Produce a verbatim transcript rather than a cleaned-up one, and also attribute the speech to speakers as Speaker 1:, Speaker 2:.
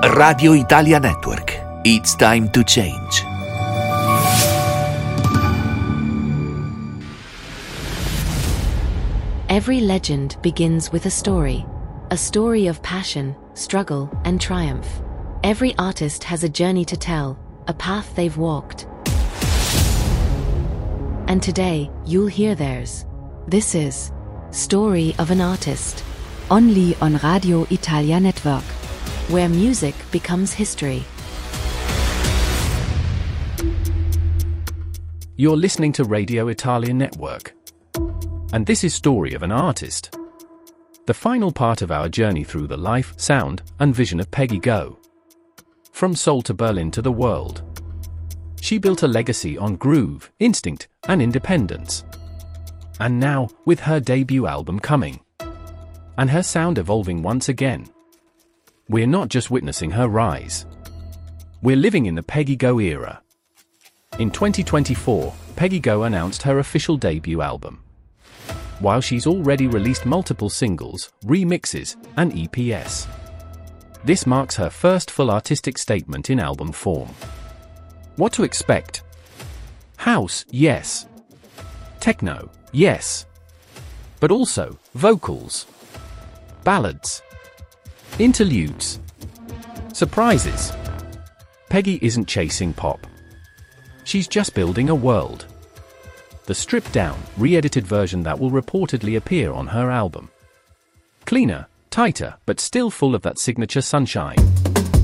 Speaker 1: Radio Italia Network. It's time to change.
Speaker 2: Every legend begins with a story. A story of passion, struggle, and triumph. Every artist has a journey to tell, a path they've walked. And today, you'll hear theirs. This is Story of an Artist. Only on Radio Italia Network, where music becomes history.
Speaker 3: You're listening to Radio Italia Network. And this is Story of an Artist. The final part of our journey through the life, sound, and vision of Peggy Go. From Seoul to Berlin to the world. She built a legacy on groove, instinct, and independence. And now, with her debut album coming, and her sound evolving once again, we're not just witnessing her rise. We're living in the Peggy Go era. In twenty twenty-four, Peggy Go announced her official debut album. While she's already released multiple singles, remixes, and E Ps. This marks her first full artistic statement in album form. What to expect? House, yes. Techno, yes. But also, vocals. Ballads. Interludes. Surprises. Peggy isn't chasing pop. She's just building a world. The stripped-down, re-edited version that will reportedly appear on her album. Cleaner, tighter, but still full of that signature sunshine.